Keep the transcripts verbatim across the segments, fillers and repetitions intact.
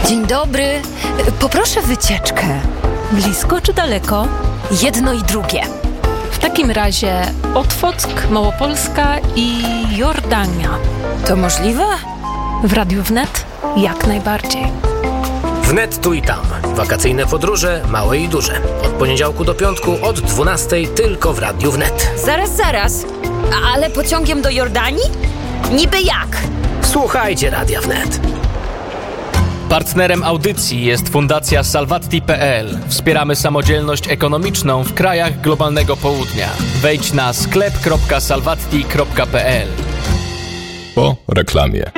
Dzień dobry. Poproszę wycieczkę. Blisko czy daleko? Jedno i drugie. W takim razie Otwock, Małopolska i Jordania. To możliwe? W Radiu Wnet jak najbardziej. Wnet tu i tam. Wakacyjne podróże, małe i duże. Od poniedziałku do piątku od dwunastej tylko w Radiu Wnet. Zaraz, zaraz. Ale pociągiem do Jordanii? Niby jak? Słuchajcie Radia Wnet. Partnerem audycji jest Fundacja Salvatti kropka pe el. Wspieramy samodzielność ekonomiczną w krajach globalnego południa. Wejdź na sklep kropka salvatti kropka pe el. Po reklamie.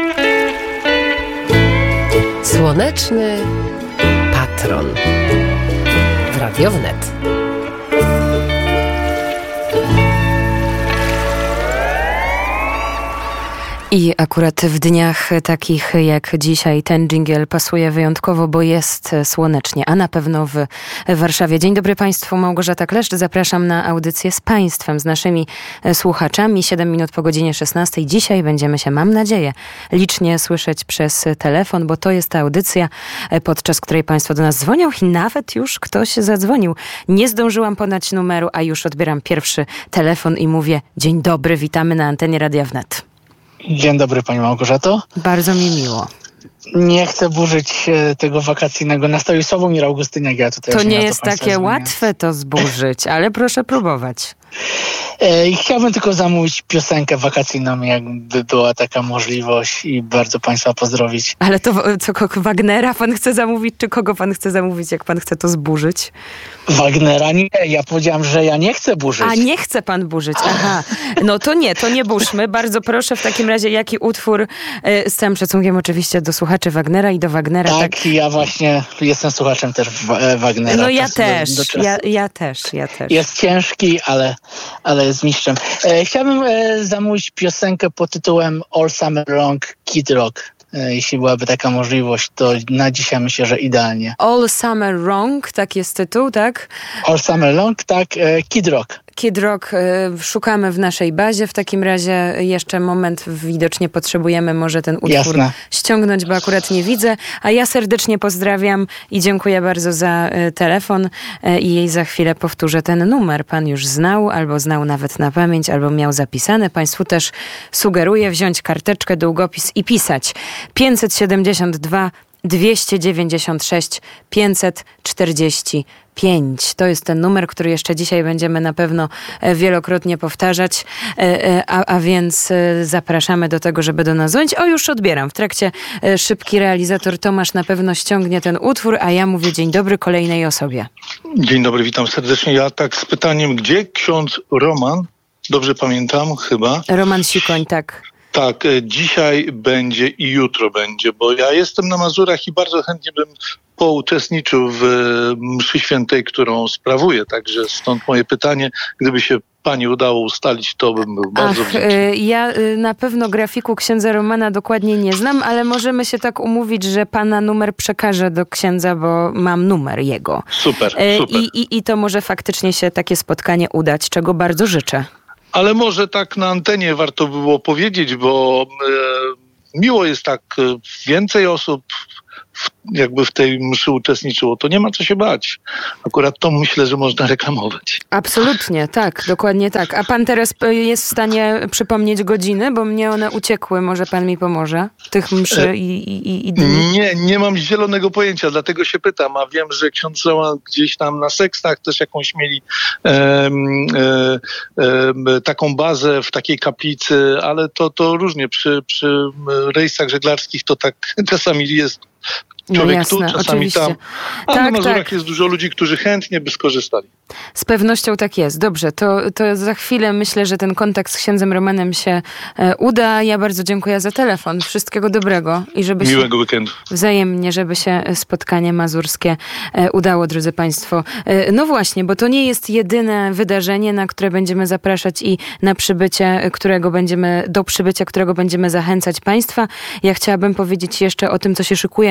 Słoneczny patron w Radio Wnet. I akurat w dniach takich jak dzisiaj ten dżingiel pasuje wyjątkowo, bo jest słonecznie, a na pewno w Warszawie. Dzień dobry Państwu, Małgorzata Kleszcz. Zapraszam na audycję z Państwem, z naszymi słuchaczami. siedem minut po godzinie szesnastej. Dzisiaj będziemy się, mam nadzieję, licznie słyszeć przez telefon, bo to jest ta audycja, podczas której Państwo do nas dzwonią i nawet już ktoś zadzwonił. Nie zdążyłam podać numeru, a już odbieram pierwszy telefon i mówię: dzień dobry, witamy na antenie Radia Wnet. Dzień dobry Pani Małgorzato. Bardzo mi miło. Nie chcę burzyć e, tego wakacyjnego nastroju. Sławomir Augustyniak, ja tutaj... To nie jest takie łatwe to zburzyć, ale proszę próbować. E, chciałbym tylko zamówić piosenkę wakacyjną, jakby była taka możliwość, i bardzo Państwa pozdrowić. Ale to co, Wagnera pan chce zamówić, czy kogo pan chce zamówić, jak pan chce to zburzyć? Wagnera nie, ja powiedziałam, że ja nie chcę burzyć. A nie chce pan burzyć, aha. No to nie, to nie burzmy. Bardzo proszę w takim razie, jaki utwór, z całym szacunkiem oczywiście do słuchaczy Wagnera i do Wagnera. Tak, tak... ja właśnie jestem słuchaczem też Wagnera. No ja też, do, do ja, ja też, ja też. Jest ciężki, ale, ale jest mistrzem. E, chciałbym e, zamówić piosenkę pod tytułem All Summer Long, Kid Rock. Jeśli byłaby taka możliwość, to na dzisiaj myślę, że idealnie. All Summer Long, tak jest tytuł, tak? All Summer Long, tak, Kid Rock. Kid Rock y, szukamy w naszej bazie. W takim razie jeszcze moment, widocznie potrzebujemy może ten utwór Jasne. ściągnąć, bo akurat nie widzę. A ja serdecznie pozdrawiam i dziękuję bardzo za y, telefon y, i jej za chwilę powtórzę ten numer. Pan już znał, albo znał nawet na pamięć, albo miał zapisane. Państwu też sugeruję wziąć karteczkę, długopis i pisać pięćset siedemdziesiąt dwa dwieście dziewięćdziesiąt sześć pięćset czterdzieści pięć. To jest ten numer, który jeszcze dzisiaj będziemy na pewno wielokrotnie powtarzać, a, a więc zapraszamy do tego, żeby do nas dzwonić. O, już odbieram. W trakcie szybki realizator Tomasz na pewno ściągnie ten utwór, a ja mówię dzień dobry kolejnej osobie. Dzień dobry, witam serdecznie. Ja tak z pytaniem, gdzie ksiądz Roman? Dobrze pamiętam chyba. Roman Sikoń, tak. Tak, dzisiaj będzie i jutro będzie, bo ja jestem na Mazurach i bardzo chętnie bym pouczestniczył w mszy świętej, którą sprawuję. Także stąd moje pytanie, gdyby się Pani udało ustalić, to bym był bardzo Ach, wdzięczny. Ja na pewno grafiku księdza Romana dokładnie nie znam, ale możemy się tak umówić, że Pana numer przekażę do księdza, bo mam numer jego. Super, super. I, i, i to może faktycznie się takie spotkanie udać, czego bardzo życzę. Ale może tak na antenie warto było powiedzieć, bo e, miło jest tak e, więcej osób w, jakby w tej mszy uczestniczyło. To nie ma co się bać. Akurat to myślę, że można reklamować. Absolutnie, tak, dokładnie tak. A pan teraz jest w stanie przypomnieć godziny, bo mnie one uciekły. Może pan mi pomoże? Tych mszy i, i, i dni? Nie, nie mam zielonego pojęcia, dlatego się pytam. A wiem, że ksiądz Roman gdzieś tam na sekstach też jakąś mieli e, e, e, taką bazę w takiej kaplicy, ale to, to różnie. Przy, przy rejsach żeglarskich to tak czasami jest człowiek no jasne, tu, czasami oczywiście. tam. A tak, na Mazurach tak. jest dużo ludzi, którzy chętnie by skorzystali. Z pewnością tak jest. Dobrze, to, to za chwilę myślę, że ten kontakt z księdzem Romanem się e, uda. Ja bardzo dziękuję za telefon. Wszystkiego dobrego. I żeby Miłego się, weekendu. Wzajemnie, żeby się spotkanie mazurskie e, udało, drodzy Państwo. E, no właśnie, bo to nie jest jedyne wydarzenie, na które będziemy zapraszać i na przybycie, którego będziemy, do przybycia, którego będziemy zachęcać Państwa. Ja chciałabym powiedzieć jeszcze o tym, co się szykuje na przyszły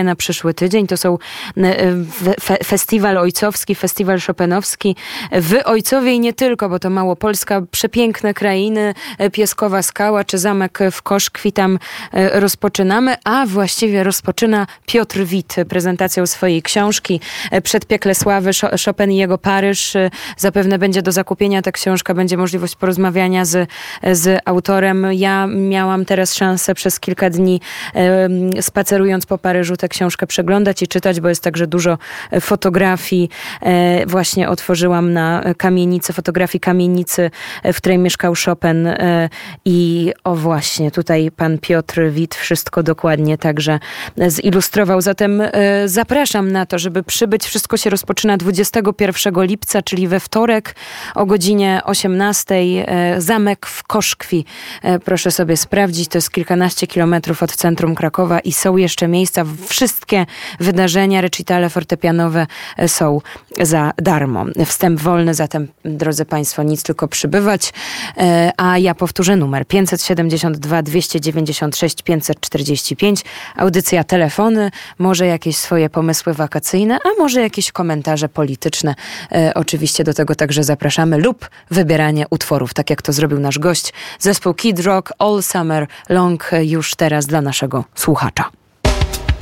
przyszły tydzień. To są fe- festiwal ojcowski, festiwal chopinowski w Ojcowie i nie tylko, bo to Małopolska, przepiękne krainy, Pieskowa Skała czy zamek w Koszkwi, tam rozpoczynamy, a właściwie rozpoczyna Piotr Wit prezentacją swojej książki Przedpiekle sławy, Chopin i jego Paryż. Zapewne będzie do zakupienia ta książka, będzie możliwość porozmawiania z, z autorem. Ja miałam teraz szansę przez kilka dni e, spacerując po Paryżu tę książkę przeglądać i czytać, bo jest także dużo fotografii. E, właśnie otworzyłam na kamienicy, fotografii kamienicy, w której mieszkał Chopin e, i o właśnie, tutaj pan Piotr Wit wszystko dokładnie także zilustrował. Zatem e, zapraszam na to, żeby przybyć. Wszystko się rozpoczyna dwudziestego pierwszego lipca, czyli we wtorek o godzinie osiemnastej. E, zamek w Koszkwi. E, proszę sobie sprawdzić, to jest kilkanaście kilometrów od centrum Krakowa i są jeszcze miejsca. Wszystkie wydarzenia, recitale fortepianowe są za darmo. Wstęp wolny, zatem drodzy Państwo, nic, tylko przybywać. E, a ja powtórzę numer pięćset siedemdziesiąt dwa dwieście dziewięćdziesiąt sześć pięćset czterdzieści pięć. Audycja telefony, może jakieś swoje pomysły wakacyjne, a może jakieś komentarze polityczne. E, oczywiście do tego także zapraszamy lub wybieranie utworów, tak jak to zrobił nasz gość. Zespół Kid Rock, All Summer Long już teraz dla naszego słuchacza.